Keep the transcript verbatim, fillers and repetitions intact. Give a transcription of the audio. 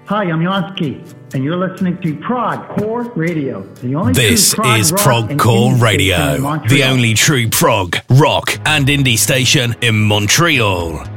Hi, I'm Yansky, and you're listening to Prog Core Radio. The only this true prog is rock Prog and Core indie Radio, station in Montreal. the only true prog, rock, and indie station in Montreal.